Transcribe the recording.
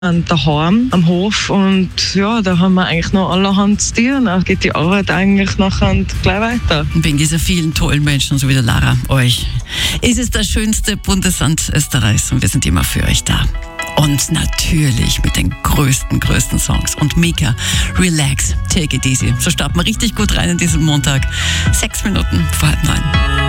daheim am Hof und ja, da haben wir eigentlich noch allerhand zu tun. Da geht die Arbeit eigentlich nachher gleich weiter. Wegen dieser vielen tollen Menschen, so wie der Lara, euch, ist es das schönste Bundesland Österreichs und wir sind immer für euch da. Und natürlich mit den größten Songs. Und Mika, relax, take it easy. So starten wir richtig gut rein in diesen Montag. 6 Minuten vor 8:30.